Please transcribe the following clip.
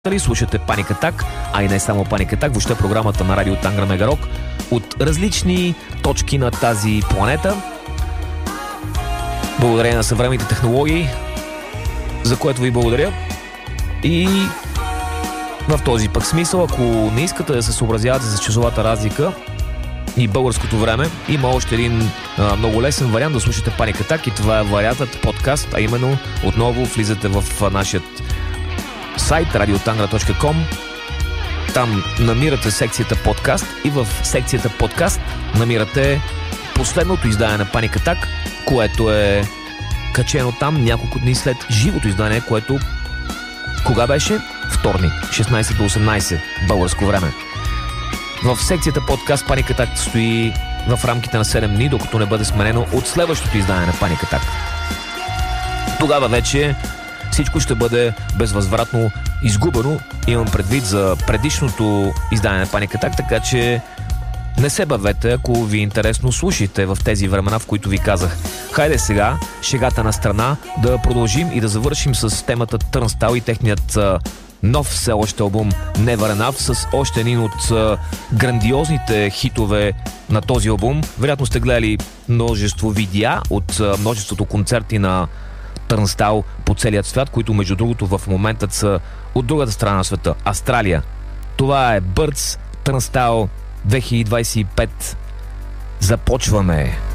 Дали слушате Panic Attack, а и не само Panic Attack, въобще програмата на радио Тангра Мегарок от различни точки на тази планета. Благодарение на съвременните технологии, за което ви благодаря. И в този пък смисъл, ако не искате да се съобразявате с часовата разлика и българското време, има още един много лесен вариант да слушате Panic Attack и това е вариантът подкаст, а именно отново влизате в нашия сайт radiotangra.com. Там намирате секцията подкаст и в секцията подкаст намирате последното издание на Panic Attack, което е качено там няколко дни след живото издание, което кога беше? Вторник, 16 до 18 българско време. В секцията подкаст Panic Attack стои в рамките на 7 дни, докато не бъде сменено от следващото издание на Panic Attack. Тогава вече всичко ще бъде безвъзвратно изгубено. Имам предвид за предишното издание на Panic Attack, така че не се бавете, ако ви е интересно, слушайте в тези времена, в които ви казах. Хайде сега, шегата на страна, да продължим и да завършим с темата Turnstile и техният нов все още албум Never Enough с още един от грандиозните хитове на този албум. Вероятно сте гледали множество видеа от множеството концерти на Turnstile по целият свят, които между другото в момента са от другата страна на света, Австралия. Това е Birds, Turnstile 2025. Започваме!